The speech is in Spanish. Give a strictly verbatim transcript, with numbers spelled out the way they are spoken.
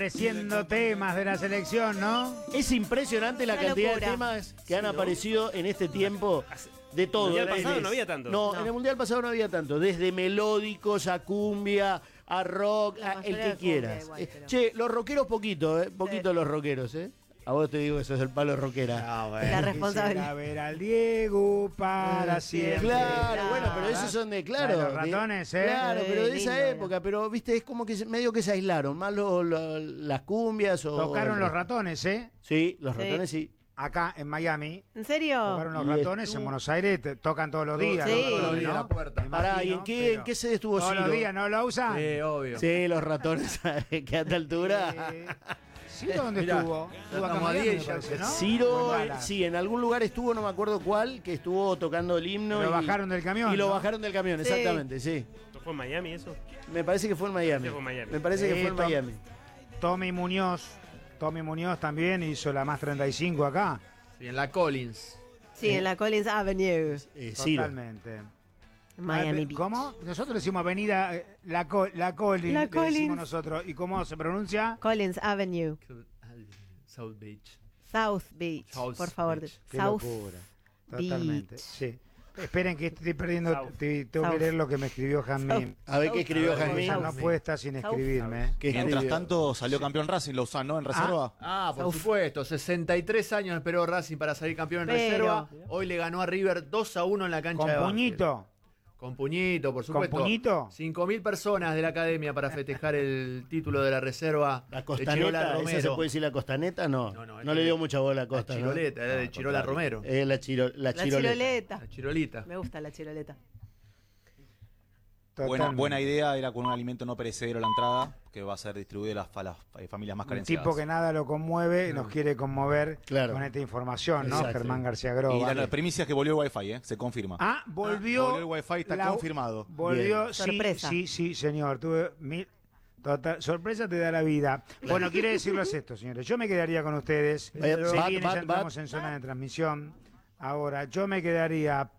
Apareciendo temas de la selección, ¿no? Es impresionante la Una cantidad locura. de temas que Sí, han ¿no? aparecido en este tiempo. De todo. En el mundial Desde- pasado no había tanto. No, No. en el mundial pasado no había tanto. Desde melódicos a cumbia, a rock, La a el mayoría que de cumbia quieras. igual, Eh, pero- Che, los rockeros poquito, eh. Poquito Sí. los rockeros, eh. A vos te digo que sos el palo rockera. Ah, La responsable. Quisiera ver al Diego para Eh, siempre. Claro, Claro. bueno, pero esos son de, claro. La de los ratones, ¿eh? Claro, pero de Eh, esa lindo, época, pero viste, es como que se- medio que se aislaron, más lo- lo- las cumbias o... Tocaron los ratones, ¿eh? Sí, los Sí. ratones sí. Acá en Miami. ¿En serio? Tocaron los Y ratones estuvo- en Buenos Aires, te tocan todos los días. Sí. ¿no? Todos los ¿no? días a la puerta. Me Pará, ¿y imagino, en qué, pero en qué sede estuvo Todos Ciro? los días, ¿no lo usan? Sí, obvio. Sí, los ratones, que a esta altura... Eh, ¿Ciro dónde Mirá, estuvo? Estuvo acá en estamos a Miami, diez me ya, parece, ¿no? Ciro, O en eh, Dallas. sí, en algún lugar estuvo, no me acuerdo cuál, que estuvo tocando el himno. Lo y- bajaron del camión, Y lo ¿no? bajaron del camión, Sí. exactamente, sí. ¿No fue en Miami eso? Me parece que fue en Miami. Sí, fue en Miami. Me parece que Sí, fue en Tom- Miami. Tommy Muñoz. Tommy Muñoz también hizo la más treinta y cinco acá. Sí, en la Collins. Sí, en la Collins Avenue, Eh, Ciro. Totalmente. Miami Ah, Beach. ¿Cómo? Nosotros le decimos avenida eh, La, Co- la Collins. La le Collins. decimos nosotros. ¿Y cómo se pronuncia? Collins Avenue, South Beach. South Beach, South por favor. Beach. Qué South locura. Totalmente. Beach. Sí. Esperen que estoy perdiendo. South. te- tengo South. que leer lo que me escribió Jamín. A ver qué escribió South. Jazmín. Ella no puede estar sin South. escribirme. ¿eh? ¿Qué Mientras escribió? tanto salió campeón Racing, lo usan, ¿no? En reserva. Ah, por Uf. supuesto. sesenta y tres años esperó Racing para salir campeón en Pero- reserva. Hoy le ganó a River dos a uno en la cancha Con de Banfield. puñito. Con puñito, por supuesto. puñito? cinco mil personas de la academia para festejar el título de la reserva La de Chirola costaneta, ¿esa Romero. se puede decir la costaneta? No, No, no, no, es le que- dio mucha bola a Costa. La ¿no? chiroleta, era de No, Chirola contrario. Romero. Es la, chiro, la La chiroleta. chiroleta. La chirolita. Me gusta la chiroleta. Buena, Totalmente. buena idea, era con un alimento no perecedero la entrada, que va a ser distribuido a las, a las eh, familias más Un carenciadas. tipo que nada lo conmueve, nos quiere conmover Claro. con esta información, ¿no? Exacto. Germán García Gro. Y la, vale. la primicia es que volvió el Wi-Fi, ¿eh? Se confirma. Ah, volvió. volvió el Wi-Fi, está confirmado. Volvió, Bien. sí, Sorpresa. sí, sí, señor. Tuve mil- total, sorpresa te da la vida. Bueno, quiero decirles esto, señores. Yo me quedaría con ustedes. Eh, Si bat, bien bat, ya entramos bat. en zona de transmisión. Ahora, yo me quedaría